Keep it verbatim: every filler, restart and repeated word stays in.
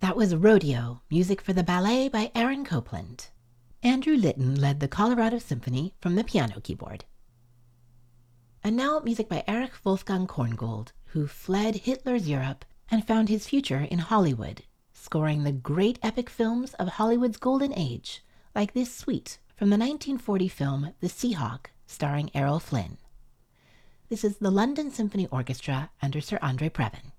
That was Rodeo, music for the ballet by Aaron Copland. Andrew Litton led the Colorado Symphony from the piano keyboard. And now music by Erich Wolfgang Korngold, who fled Hitler's Europe and found his future in Hollywood, scoring the great epic films of Hollywood's golden age, like this suite from the nineteen forty film The Seahawk, starring Errol Flynn. This is the London Symphony Orchestra under Sir Andre Previn.